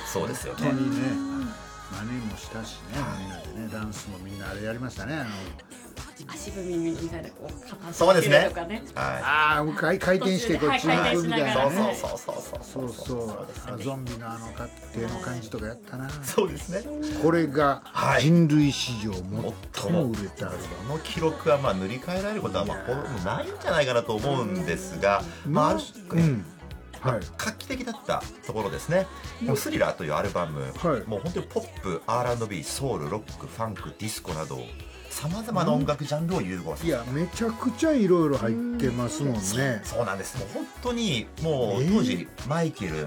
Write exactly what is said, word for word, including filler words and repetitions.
そうですよね。 本当にね、真似もしたしね、みんなでね、ダンスもみんなあれやりましたね。あの足踏みみたいなこう片そうですねとかね。 はああ、回回転してこっちに行くみたいい。そうなね。 そうそうそうそうそうあゾンビのあの手の感じとかやったな。 そうですね。 これが人類史上最も売れたアルこの記録はまあ塗り替えられることはまあほぼないんじゃないかなと思うんですが、まあある種、 うんはい、 画期的だったところですね。もうスリラーというアルバム、 はい、 もう本当にポップ、アールアンドビー、ソウル、ロック、ファンク、ディスコなどさまざまな音楽ジャンルを融合させた。 いやめちゃくちゃいろいろ入ってますもんね。 そうなんです。もう本当にもう当時マイケル